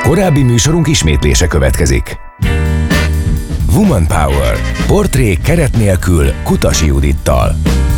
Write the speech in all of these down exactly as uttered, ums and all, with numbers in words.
Korábbi műsorunk ismétlése következik. Woman Power. Portrék keret nélkül Kutasi Judittal.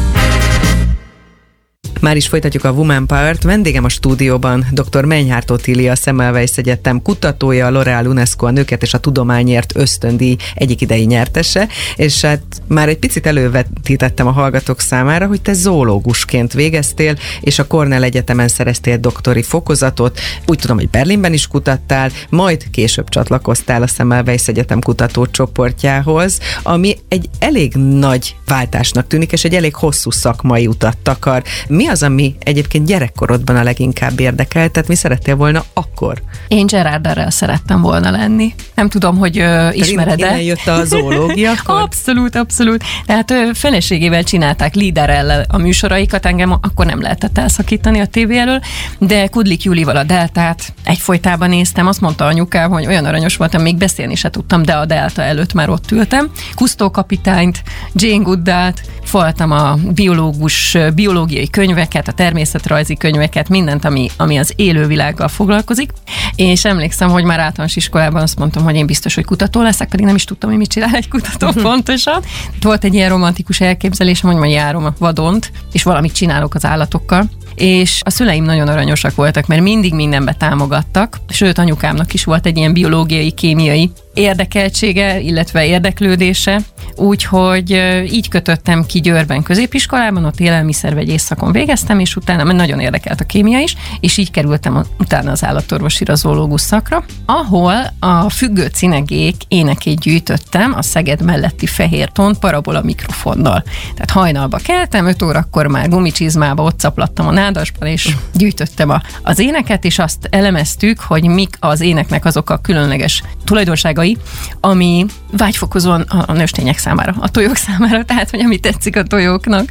Már is folytatjuk a Woman Power-t. Vendégem a stúdióban dr. Menyhárt Otília, Semmelweis Egyetem kutatója, a L'Oréal UNESCO a nőket és a tudományért ösztöndíj egyik idei nyertese, és hát már egy picit elővetítettem a hallgatók számára, hogy te zoológusként végeztél, és a Cornell Egyetemen szereztél doktori fokozatot. Úgy tudom, hogy Berlinben is kutattál, majd később csatlakoztál a Semmelweis Egyetem kutatócsoportjához, ami egy elég nagy váltásnak tűnik, és egy elég hosszú szakmai utat takar. Mi az, ami egyébként gyerekkorodban a leginkább érdekelt? Tehát mi szerettél volna akkor? Én Gerard Darrell szerettem volna lenni. Nem tudom, hogy ö, ismered-e. Innen jött a zoológia? Abszolút, abszolút. Tehát ö, feleségével csinálták Lee Darrell-lel a műsoraikat, engem akkor nem lehetett elszakítani a tévé elől, de Kudlik Julival a Deltát egyfolytában néztem. Azt mondta anyukám, hogy olyan aranyos voltam, még beszélni se tudtam, de a Delta előtt már ott ültem. Cousteau kapitányt, Jane Goodall-t, foltam a biológus, biológiai könyveket, a természetrajzi könyveket, mindent, ami, ami az élővilággal foglalkozik, és emlékszem, hogy már általános iskolában azt mondtam, hogy én biztos, hogy kutató leszek, pedig nem is tudtam, hogy mit csinál egy kutató pontosan. Volt egy ilyen romantikus elképzelésem, hogy majd járom a vadont, és valamit csinálok az állatokkal, és a szüleim nagyon aranyosak voltak, mert mindig mindenbe támogattak, sőt anyukámnak is volt egy ilyen biológiai, kémiai érdekeltsége, illetve érdeklődése, úgyhogy így kötöttem ki Győrben középiskolában, ott élelmiszervegyész szakon végeztem, és utána, mert nagyon érdekelt a kémia is, és így kerültem utána az állatorvosira, zoológus szakra, ahol a függő cinegék énekét gyűjtöttem a Szeged melletti Fehértón parabola mikrofonnal. Tehát hajnalba keltem, öt órakor már gumicsizmába ott caplattam a nádasban, és gyűjtöttem a, az éneket, és azt elemeztük, hogy mik az éneknek azok a különleges tulajdonságai, ami vágyfokozóan a nőstények számára, a tojók számára, tehát, hogy ami tetszik a tojóknak.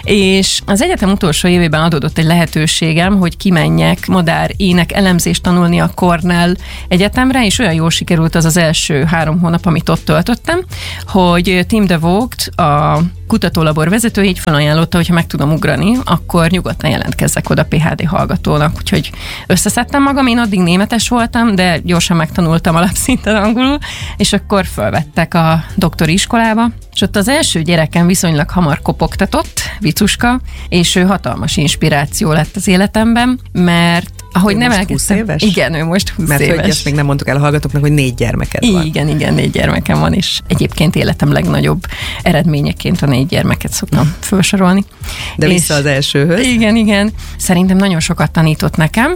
És az egyetem utolsó évében adódott egy lehetőségem, hogy kimenjek madár ének elemzést tanulni a Cornell Egyetemre, és olyan jól sikerült az az első három hónap, amit ott töltöttem, hogy Tim de Vogt, a kutatólabor vezető így felajánlotta, hogyha meg tudom ugrani, akkor nyugodtan jelentkezzek oda pé há dé hallgatónak. Úgyhogy összeszedtem magam, én addig németes voltam, de gyorsan megtanultam alapszinten angolul, és akkor fölvettek a doktori iskolába, és ott az első gyerekem viszonylag hamar kopogtatott, Vicuska, és ő hatalmas inspiráció lett az életemben, mert ahogy ő nem most húsz éves? Igen, ő most húsz Mert éves. hogy ezt még nem mondtuk el a hallgatóknak, hogy négy gyermeked van. Igen, igen, négy gyermekem van, és egyébként életem legnagyobb eredményeként a négy gyermeket szoktam felsorolni. De és vissza az elsőhöz. Igen, igen. Szerintem nagyon sokat tanított nekem,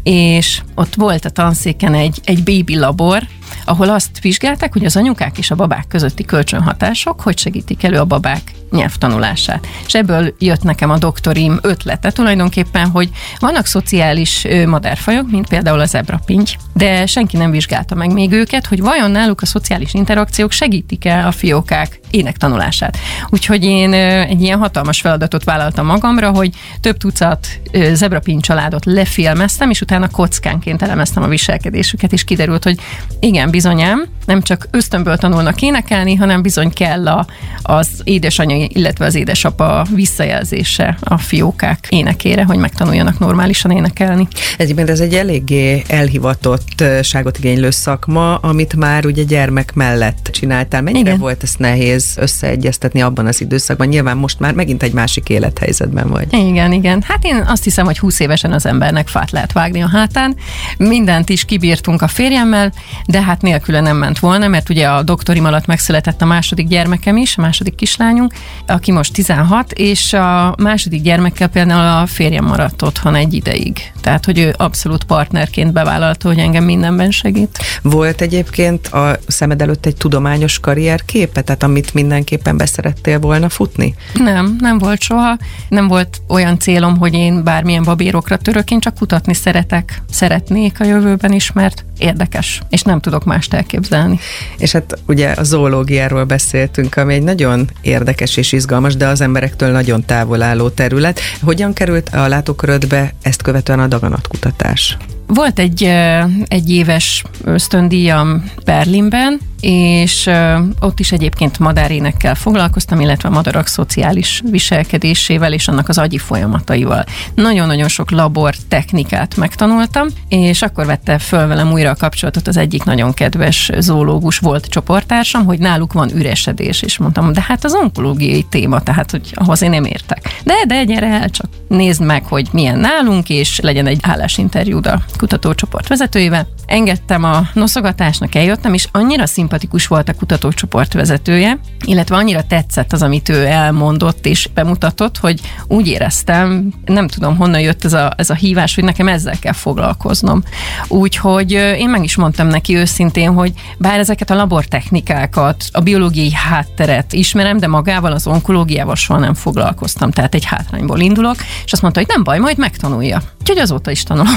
és ott volt a tanszéken egy, egy baby labor, ahol azt vizsgálták, hogy az anyukák és a babák közötti kölcsönhatások hogy segítik elő a babák nyelvtanulását. És ebből jött nekem a doktorim ötlete tulajdonképpen, hogy vannak szociális madárfajok, mint például a zebrapinty, de senki nem vizsgálta meg még őket, hogy vajon náluk a szociális interakciók segítik-e a fiókák énektanulását. Úgyhogy én egy ilyen hatalmas feladatot vállaltam magamra, hogy több tucat zebrapinty családot lefilmeztem, és utána kockánként elemeztem a viselkedésüket, és kiderült, hogy igen, bizonyám, nem csak ösztönből tanulnak énekelni, hanem bizony kell a, az édesanyja, illetve az édesapa visszajelzése a fiókák énekére, hogy megtanuljanak normálisan énekelni. Egyébként ez egy eléggé elhivatottságot igénylő szakma, amit már ugye gyermek mellett csináltál. Mennyire Igen. volt ezt nehéz összeegyeztetni abban az időszakban? Nyilván most már megint egy másik élethelyzetben vagy. Igen, igen. Hát én azt hiszem, hogy húsz évesen az embernek fát lehet vágni a hátán. Mindent is kibírtunk a férjemmel, de hát nélküle nem ment volna, mert ugye a doktorim alatt megszületett a második gyermekem is, a második kislányunk, aki most tizenhat, és a második gyermekkel például a férjem maradt otthon egy ideig. Tehát, hogy ő abszolút partnerként bevállalta, hogy engem mindenben segít. Volt egyébként a szemed előtt egy tudományos karrierképe, tehát amit mindenképpen beszerettél volna futni? Nem, nem volt soha. Nem volt olyan célom, hogy én bármilyen babérokra török, én csak kutatni szeretek, szeretnék a jövőben is, mert érdekes, és nem tudok mást elképzelni. És hát ugye a zoológiáról beszéltünk, ami egy nagyon érdekes és izgalmas, de az emberektől nagyon távol álló terület. Hogyan került a látókörödbe ezt követően a daganatkutatás? Volt egy, egy éves ösztöndíjam Berlinben, és ö, ott is egyébként madárénekkel foglalkoztam, illetve a madarak szociális viselkedésével és annak az agyi folyamataival. Nagyon-nagyon sok labor technikát megtanultam, és akkor vette föl velem újra a kapcsolatot az egyik nagyon kedves zoológus volt csoporttársam, hogy náluk van üresedés, és mondtam, de hát az onkológiai téma, tehát hogy ahhoz én nem értek. De, de gyere el, csak nézd meg, hogy milyen nálunk, és legyen egy állásinterjú a kutatócsoport vezetőjével. Engedtem a noszogatásnak, eljöttem, és annyira szimpatikus volt a kutatócsoport vezetője, illetve annyira tetszett az, amit ő elmondott és bemutatott, hogy úgy éreztem, nem tudom, honnan jött ez a, ez a hívás, hogy nekem ezzel kell foglalkoznom. Úgyhogy én meg is mondtam neki őszintén, hogy bár ezeket a labortechnikákat, a biológiai hátteret ismerem, de magával az onkológiával soha nem foglalkoztam, tehát egy hátrányból indulok, és azt mondta, hogy nem baj, majd megtanulja. Úgyhogy azóta is tanulom.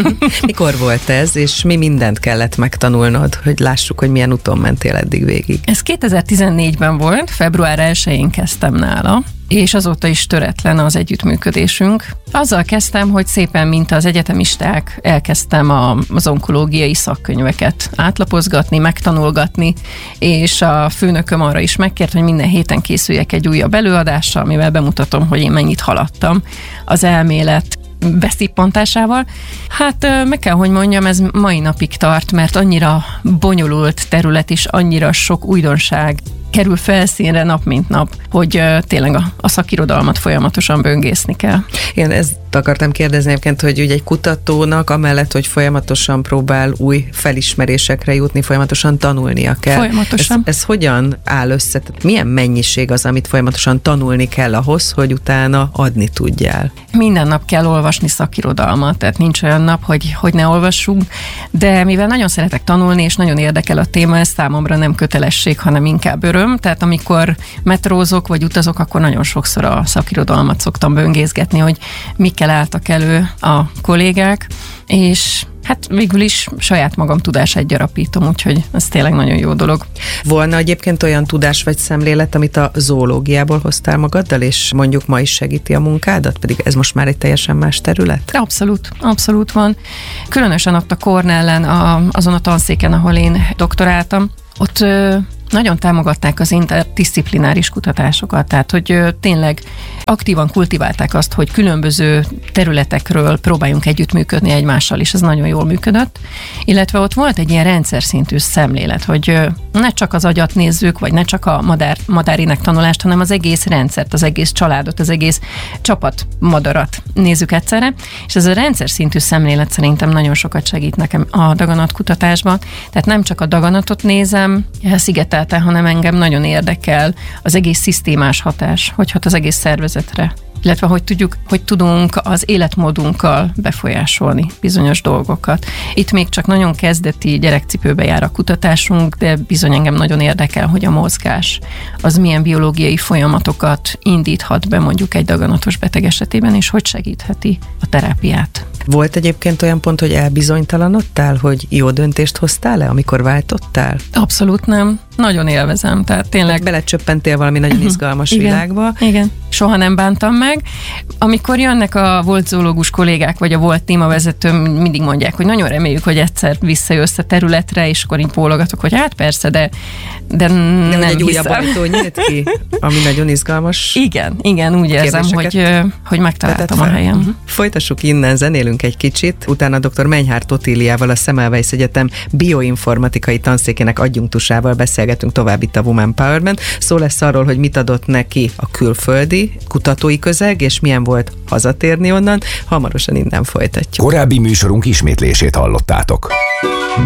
Mikor volt ez, és mi mindent kellett megtanulnod, hogy lássuk, hogy milyen úton mentél eddig végig? Ez kétezer-tizennégyben volt, február elsején kezdtem nála, és azóta is töretlen az együttműködésünk. Azzal kezdtem, hogy szépen, mint az egyetemisták, elkezdtem a, az onkológiai szakkönyveket átlapozgatni, megtanulgatni, és a főnököm arra is megkért, hogy minden héten készüljek egy újabb előadással, amivel bemutatom, hogy én mennyit haladtam az elmélet beszippantásával. Hát meg kell, hogy mondjam, ez mai napig tart, mert annyira bonyolult terület és annyira sok újdonság kerül felszínre nap mint nap, hogy uh, tényleg a, a szakirodalmat folyamatosan böngészni kell. Én ezt akartam kérdezni egyébként, hogy ugye egy kutatónak amellett, hogy folyamatosan próbál új felismerésekre jutni, folyamatosan tanulnia kell. Folyamatosan. Ez, ez hogyan áll össze? Tehát milyen mennyiség az, amit folyamatosan tanulni kell ahhoz, hogy utána adni tudjál? Minden nap kell olvasni szakirodalmat, tehát nincs olyan nap, hogy, hogy ne olvassunk, de mivel nagyon szeretek tanulni, és nagyon érdekel a téma, ez számomra nem kötelesség, hanem inkább öröm. Tehát amikor metrózok, vagy utazok, akkor nagyon sokszor a szakirodalmat szoktam böngészgetni, hogy mikkel álltak elő a kollégák, és hát végül is saját magam tudását gyarapítom, úgyhogy ez tényleg nagyon jó dolog. Volna egyébként olyan tudás vagy szemlélet, amit a zoológiából hoztál magaddal, és mondjuk ma is segíti a munkádat, pedig ez most már egy teljesen más terület? Abszolút, abszolút van. Különösen ott a Cornellen, a, azon a tanszéken, ahol én doktoráltam, ott ö, nagyon támogatták az interdisziplináris kutatásokat, tehát hogy ö, tényleg aktívan kultiválták azt, hogy különböző területekről próbáljunk együttműködni egymással, és ez nagyon jól működött. Illetve ott volt egy ilyen rendszer szintű szemlélet, hogy ö, ne csak az agyat nézzük, vagy ne csak a madár, madárinek tanulást, hanem az egész rendszert, az egész családot, az egész csapat madarat nézzük egyszerre, és ez a rendszer szintű szemlélet szerintem nagyon sokat segít nekem a daganatkutatásban. Tehát nem csak a daganatot nézem szigetelten, hanem engem nagyon érdekel az egész szisztémás hatás, hogy hat az egész szervezetre, illetve hogy tudjuk, hogy tudunk az életmódunkkal befolyásolni bizonyos dolgokat. Itt még csak nagyon kezdeti gyerekcipőbe jár a kutatásunk, de bizony engem nagyon érdekel, hogy a mozgás az milyen biológiai folyamatokat indíthat be mondjuk egy daganatos beteg esetében, és hogy segítheti a terápiát. Volt egyébként olyan pont, hogy elbizonytalanodtál, hogy jó döntést hoztál-e, amikor váltottál? Abszolút nem. Nagyon élvezem, tehát tényleg... Belecsöppentél valami nagyon izgalmas igen, világba. Igen, soha nem bántam meg. Amikor jönnek a volt zoológus kollégák, vagy a volt témavezető, mindig mondják, hogy nagyon reméljük, hogy egyszer visszajössz a területre, és akkor így bólogatok, hogy hát persze, de, de nem, nem egy hiszem. újabb ajtó nyílt ki, ami nagyon izgalmas. Igen, igen, úgy érzem, hogy, hogy megtaláltam a helyem. Uh-huh. Folytassuk innen, zenélünk egy kicsit, utána dr. Menyhárt Otíliával, a Semmelweis Egyetem bioinformatikai tanszékének adjunktusával beszélgetünk tovább itt a Woman Powerben. Szó lesz arról, hogy mit adott neki a külföldi kutatói közeg, és milyen volt hazatérni onnan. Hamarosan innen folytatjuk. Korábbi műsorunk ismétlését hallottátok.